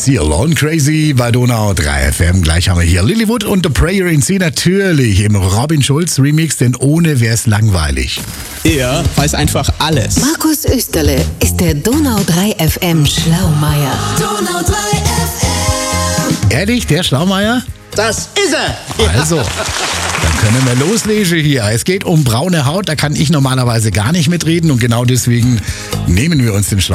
hier Lone Crazy bei Donau 3 FM. Gleich haben wir hier Lilywood und The Prayer in C natürlich im Robin Schulz Remix, denn ohne wär's langweilig. Er weiß einfach alles. Markus Österle ist der Donau 3 FM Schlaumeier. Donau 3 FM. Ehrlich, der Schlaumeier? Das ist er! Also, dann können wir loslegen hier. Es geht um braune Haut, da kann ich normalerweise gar nicht mitreden und genau deswegen nehmen wir uns den